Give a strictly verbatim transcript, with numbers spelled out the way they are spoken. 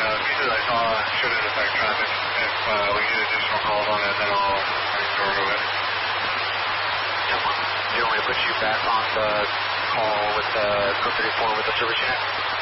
uh, pieces I saw shouldn't affect traffic. If uh, we get additional calls on it, then I'll restore to it. ten one. Do you want me to put you back on the call with the code thirty-four with the service unit?